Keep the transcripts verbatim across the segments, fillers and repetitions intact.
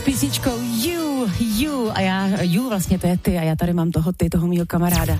písničkou You, You a já, You vlastně to je ty a já tady mám toho ty, toho mýho kamaráda.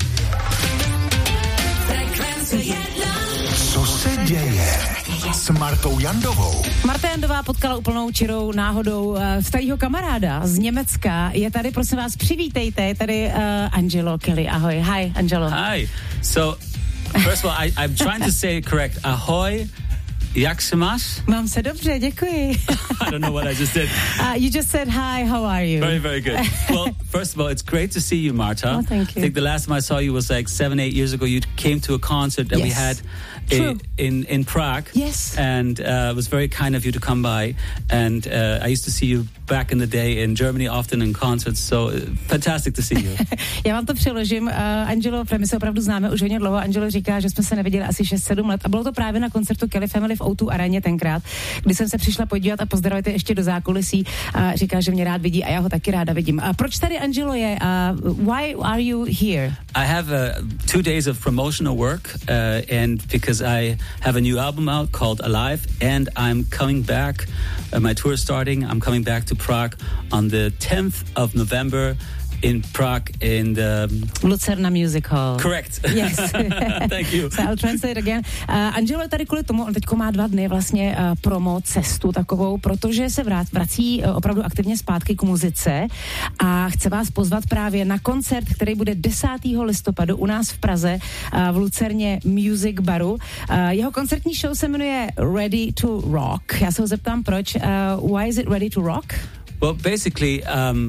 Co se děje s Martou Jandovou? Marta Jandová potkala úplnou čirou náhodou uh, starýho kamaráda z Německa. Je tady, prosím vás, přivítejte, je tady uh, Angelo Kelly. Ahoj, hi, Angelo. Hi. So, first of all, I, I'm trying to say it correct. Ahoy. Jak se máš? Mám se dobře, děkuji. I don't know what I just did. Uh, you just said hi, how are you? Very, very good. Well, first of all, it's great to see you, Marta. Oh, thank you. I think the last time I saw you was like seven, eight years ago. You came to a concert that yes. we had in, in, in Prague. Yes. And uh, it was very kind of you to come by. And uh, I used to see you back in the day in Germany, often in concerts. So uh, fantastic to see you. Já vám to přeložím. Uh, Angelo, my se opravdu známe už hodně dlouho. Angelo říká, že jsme se neviděli asi šest sedm let. A bylo to právě na koncertu Kelly Family v ó dva aréně tenkrát, kdy jsem se přišla podívat a pozdravit ještě do zákulisí. A říká, že mě rád vidí a já ho taky ráda vidím. A proč tady Angelo je? Uh, why are you here? I have uh, two days of promotional work uh, and because I have a new album out called Alive and I'm coming back, uh, my tour is starting, I'm coming back to Prague on the tenth of November in Prague in the Lucerna Music Hall. Correct. Yes. Thank you. So I'll translate again. Uh, Angelo je tady kvůli tomu, on teďko má dva dny vlastně uh, promo cestu takovou, protože se vrát, vrací uh, opravdu aktivně zpátky k muzice a chce vás pozvat právě na koncert, který bude desátého listopadu u nás v Praze uh, v Lucerně Music Baru. Uh, jeho koncertní show se jmenuje Ready to Rock. Já se ho zeptám proč. Uh, why is it Ready to Rock? Well, basically, um,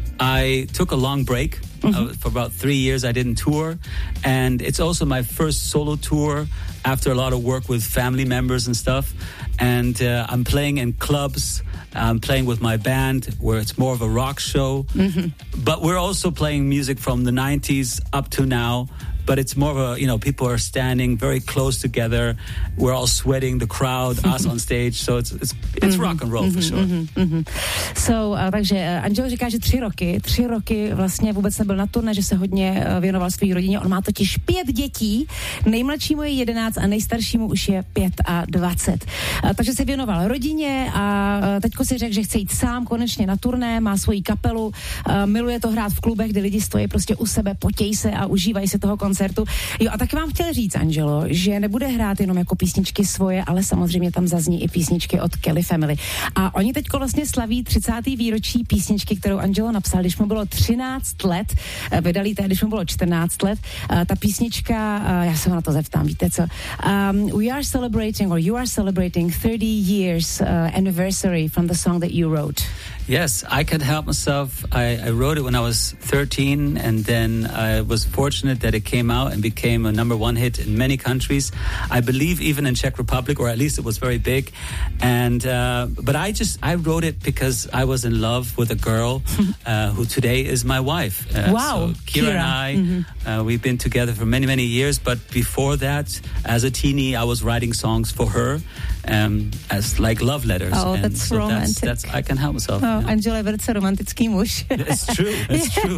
I took a long break. Mm-hmm. Uh, for about three years I didn't tour, and it's also my first solo tour after a lot of work with family members and stuff, and uh, I'm playing in clubs, I'm playing with my band where it's more of a rock show, mm-hmm. but we're also playing music from the nineties up to now. But it's more of a, you know, people are standing very close together. We're all sweating, the crowd, us on stage. So it's it's it's rock and roll for sure. Mm-hmm, mm-hmm. So, uh, takže uh, Angelo říká, že tři roky, tři roky vlastně vůbec nebyl na turné, že se hodně uh, věnoval své rodině. On má totiž pět dětí, nejmladšímu je jedenáct a nejstaršímu už je pět a dvacet. Uh, takže se věnoval rodině a uh, teďko si řekl, že chce jít sám konečně na turné, má svoji kapelu, uh, miluje to hrát v klubech, kde lidi stojí prostě u sebe, potějí se a užívají se toho koncertu. Jo, a taky vám chtěl říct, Angelo, že nebude hrát jenom jako písničky svoje, ale samozřejmě tam zazní i písničky od Kelly Family. A oni teďko vlastně slaví třicáté výročí písničky, kterou Angelo napsal, když mu bylo třináct let, vydali to, když mu bylo čtrnáct let. Ta písnička, já se na to zeptám, víte co? Um, we are celebrating, or you are celebrating thirty years uh, anniversary from the song that you wrote. Yes, I Can't Help Myself. I, I wrote it when I was thirteen, and then I was fortunate that it came out and became a number one hit in many countries. I believe even in Czech Republic, or at least it was very big. And uh, but I just I wrote it because I was in love with a girl uh, who today is my wife. Uh, wow, so Kira, Kira and I, mm-hmm. uh, we've been together for many many years. But before that, as a teenie, I was writing songs for her um, as like love letters. Oh, and that's so romantic. That's, that's I Can't Help Myself. Oh, Angelo je velice romantický muž. It's true, it's true.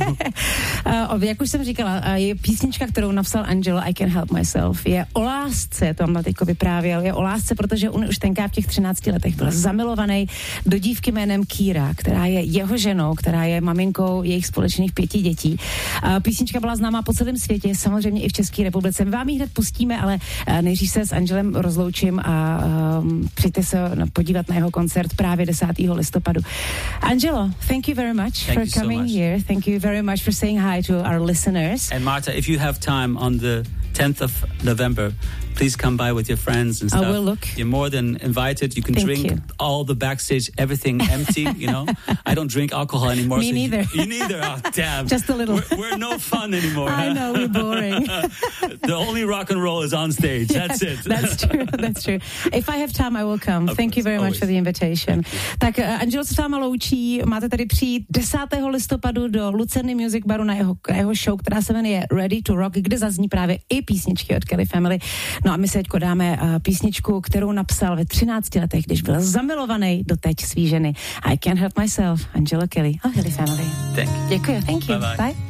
uh, jak už jsem říkala, uh, je písnička, kterou napsal Angelo, I Can't Help Myself, je o lásce, to mám teďko vyprávěl, je o lásce, protože on už tenkrát v těch třinácti letech byl zamilovaný do dívky jménem Kira, která je jeho ženou, která je maminkou jejich společných pěti dětí. Uh, písnička byla známá po celém světě, samozřejmě i v České republice. My vám ji hned pustíme, ale uh, nejdřív se s Angelem rozloučím a um, přijďte se podívat na jeho koncert právě desátého listopadu. Angelo, thank you very much thank for coming so much. here. Thank you very much for saying hi to our listeners. And Marta, if you have time on the tenth of November, please come by with your friends and stuff. I will look. You're more than invited. You can Thank drink you. all the backstage, everything empty, you know. I don't drink alcohol anymore. Me so neither. You, you neither. Oh, damn. Just a little. We're, we're no fun anymore. I huh? know, we're boring. The only rock and roll is on stage. Yeah, that's it. That's true, that's true. If I have time, I will come. Of Thank course, you very always. much for the invitation. Tak uh, Angelo se s váma loučí, máte tady přijít desátého listopadu do Lucerny Music Baru na jeho, na jeho show, která se jmenuje Ready to Rock, kde zazní právě i písničky od Kelly Family. No a my se teďko dáme uh, písničku, kterou napsal ve třinácti letech, když byl zamilovaný do teď svý ženy. I Can't Help Myself, Angelo Kelly a Kelly Family. Thank you. Děkuji, thank you. Bye bye. Bye.